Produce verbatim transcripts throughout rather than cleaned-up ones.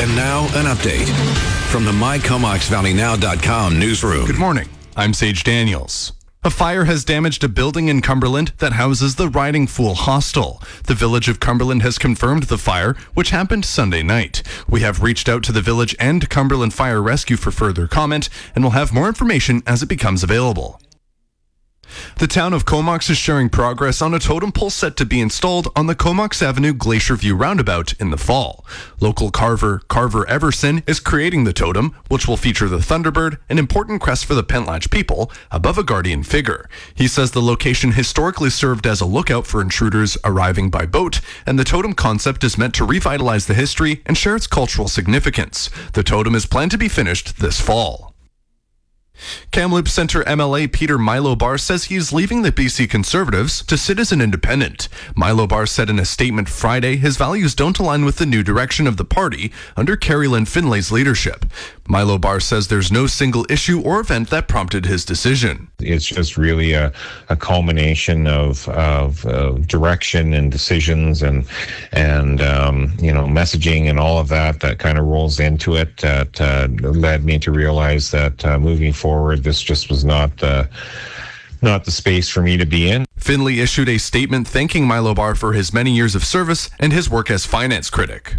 And now, an update from the my comox valley now dot com newsroom. Good morning. I'm Sage Daniels. A fire has damaged a building in Cumberland that houses the Riding Fool Hostel. The Village of Cumberland has confirmed the fire, which happened Sunday night. We have reached out to the Village and Cumberland Fire Rescue for further comment, and will have more information as it becomes available. The town of Comox is sharing progress on a totem pole set to be installed on the Comox Avenue Glacier View roundabout in the fall. Local carver Carver Everson is creating the totem, which will feature the Thunderbird, an important crest for the Pentlatch people, above a guardian figure. He says the location historically served as a lookout for intruders arriving by boat, and the totem concept is meant to revitalize the history and share its cultural significance. The totem is planned to be finished this fall. Kamloops Centre M L A Peter Milo Barr says he is leaving the B C Conservatives to sit as an independent. Milo Barr said in a statement Friday his values don't align with the new direction of the party under Carrie Lynn Finlay's leadership. Milo Barr says there's no single issue or event that prompted his decision. It's just really a, a culmination of, of uh, direction and decisions and and um, you know messaging and all of that that kind of rolls into it that uh, led me to realize that uh, moving forward Forward, this just was not uh, not the space for me to be in. Finlay issued a statement thanking Milo Barr for his many years of service and his work as finance critic.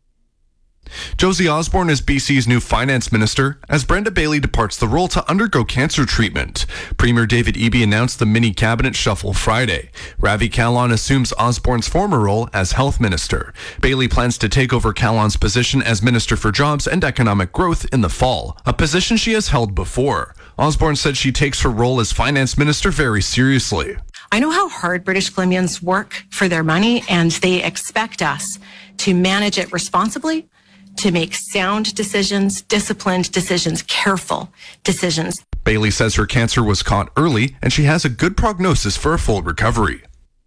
Josie Osborne is B C's new finance minister as Brenda Bailey departs the role to undergo cancer treatment. Premier David Eby announced the mini cabinet shuffle Friday. Ravi Kahlon assumes Osborne's former role as health minister. Bailey plans to take over Kahlon's position as Minister for Jobs and Economic Growth in the fall, a position she has held before. Osborne said she takes her role as finance minister very seriously. I know how hard British Columbians work for their money, and they expect us to manage it responsibly, to make sound decisions, disciplined decisions, careful decisions. Bailey says her cancer was caught early and she has a good prognosis for a full recovery.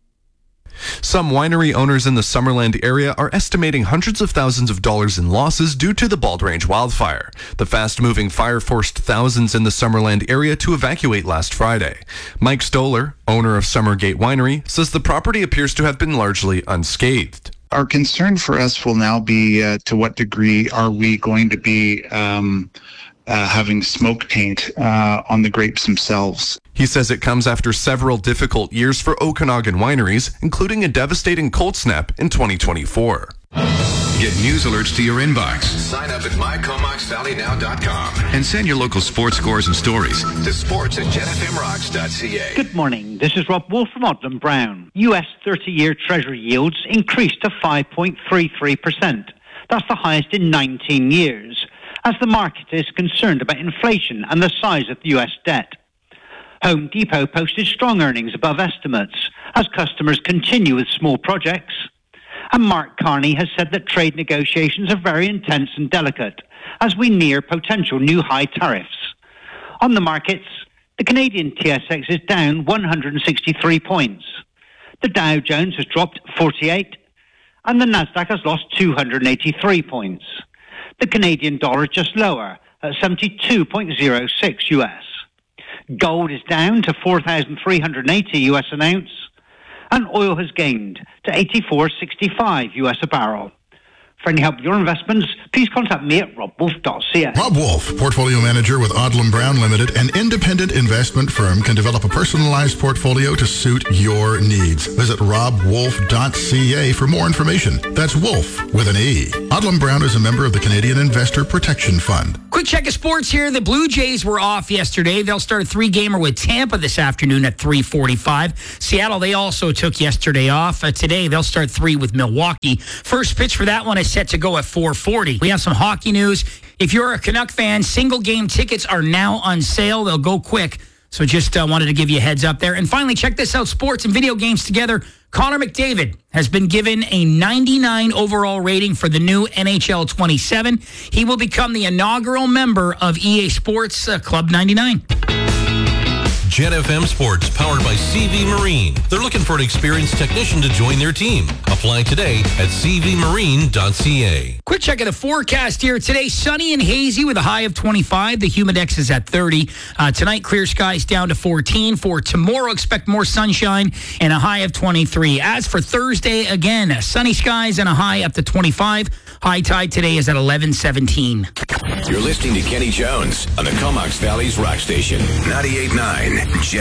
Some winery owners in the Summerland area are estimating hundreds of thousands of dollars in losses due to the Bald Range wildfire. The fast-moving fire forced thousands in the Summerland area to evacuate last Friday. Mike Stoller, owner of Summergate Winery, says the property appears to have been largely unscathed. Our concern for us will now be uh, to what degree are we going to be um, uh, having smoke taint uh, on the grapes themselves. He says it comes after several difficult years for Okanagan wineries, including a devastating cold snap in twenty twenty-four. Get news alerts to your inbox. Sign up at my comox valley now dot com and send your local sports scores and stories to sports at jet f m rocks dot c a. Good morning. This is Rob Wolf from Odlum Brown. U S thirty-year Treasury yields increased to five point three three percent. That's the highest in nineteen years, as the market is concerned about inflation and the size of the U S debt. Home Depot posted strong earnings above estimates as customers continue with small projects. And Mark Carney has said that trade negotiations are very intense and delicate as we near potential new high tariffs. On the markets, the Canadian T S X is down one hundred sixty-three points. The Dow Jones has dropped forty-eight, and the Nasdaq has lost two hundred eighty-three points. The Canadian dollar is just lower at seventy-two point oh six U S. Gold is down to four thousand three hundred eighty U S an ounce, and oil has gained to eighty-four sixty-five U S a barrel. For any help with your investments, please contact me at rob wolf dot c a. Rob Wolf, Portfolio Manager with Odlum Brown Limited, an independent investment firm, can develop a personalized portfolio to suit your needs. Visit rob wolf dot c a for more information. That's Wolf with an E. Odlum Brown is a member of the Canadian Investor Protection Fund. Quick check of sports here. The Blue Jays were off yesterday. They'll start a three-gamer with Tampa this afternoon at three forty-five. Seattle, they also took yesterday off. Uh, today, they'll start three with Milwaukee. First pitch for that one is set to go at four forty. We have some hockey news. If you're a Canuck fan, single-game tickets are now on sale. They'll go quick. So just uh, wanted to give you a heads up there. And finally, check this out. Sports and video games together. Connor McDavid has been given a ninety-nine overall rating for the new N H L twenty-seven. He will become the inaugural member of E A Sports uh, Club ninety-nine. Jet F M Sports, powered by C V Marine. They're looking for an experienced technician to join their team. Apply today at c v marine dot c a. Quick check of the forecast here. Today, sunny and hazy with a high of twenty-five. The humidex is at thirty. Uh, tonight, clear skies down to fourteen. For tomorrow, expect more sunshine and a high of twenty-three. As for Thursday, again, sunny skies and a high up to twenty-five. High tide today is at eleven seventeen. You're listening to Kenny Jones on the Comox Valley's Rock Station, ninety-eight point nine.